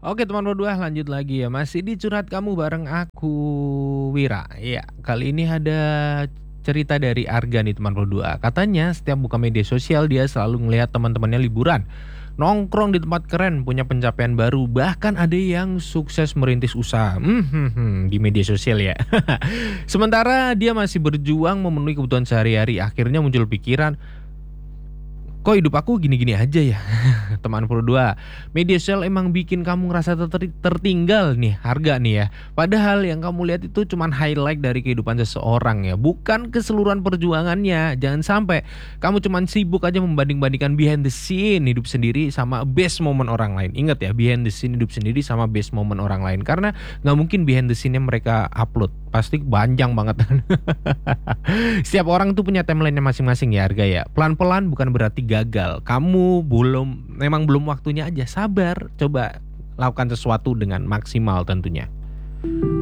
Oke teman berdua lanjut lagi ya, masih di curhat kamu bareng aku, Wira. Iya, kali ini ada cerita dari Arga nih teman berdua. Katanya setiap buka media sosial dia selalu ngelihat teman-temannya liburan, nongkrong di tempat keren, punya pencapaian baru, bahkan ada yang sukses merintis usaha. Di media sosial ya. Sementara dia masih berjuang memenuhi kebutuhan sehari-hari, akhirnya muncul pikiran, kok hidup aku gini-gini aja ya? Teman berdua, media sosial emang bikin kamu ngerasa tertinggal nih, harga nih ya. Padahal yang kamu lihat itu cuman highlight dari kehidupan seseorang ya, bukan keseluruhan perjuangannya. Jangan sampai kamu cuman sibuk aja membanding-bandingkan behind the scene hidup sendiri sama best moment orang lain. Ingat ya, behind the scene hidup sendiri sama best moment orang lain. Karena nggak mungkin behind the scene-nya mereka upload. Pasti panjang banget. Setiap orang tuh punya timeline-nya masing-masing ya, harga ya. Pelan-pelan bukan berarti gagal. Kamu memang belum waktunya aja. Sabar, coba lakukan sesuatu dengan maksimal tentunya.